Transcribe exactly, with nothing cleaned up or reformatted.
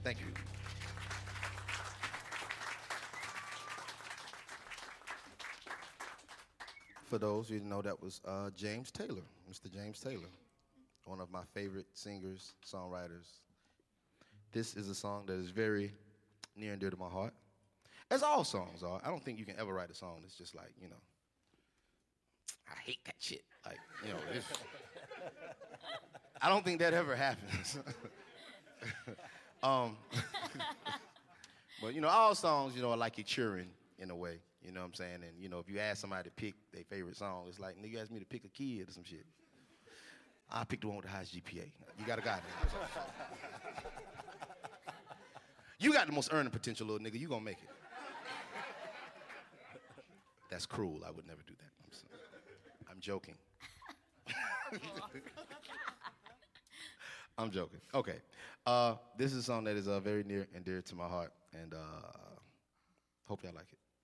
Thank you. For those who didn't know, that was uh, James Taylor, Mister James Taylor, one of my favorite singers, songwriters. This is a song that is very near and dear to my heart. As all songs are. I don't think you can ever write a song that's just like, you know, I hate that shit. Like, you know, it's, I don't think that ever happens. um, but, you know, all songs, you know, are like you're cheering in a way. You know what I'm saying? And, you know, if you ask somebody to pick their favorite song, it's like, nigga, you asked me to pick a kid or some shit. I picked the one with the highest G P A. You got a guy there. You got the most earning potential, little nigga. You gonna make it. That's cruel. I would never do that. I'm, sorry. I'm joking. I'm joking. Okay. Uh, this is a song that is uh, very near and dear to my heart, and uh, hope y'all like it.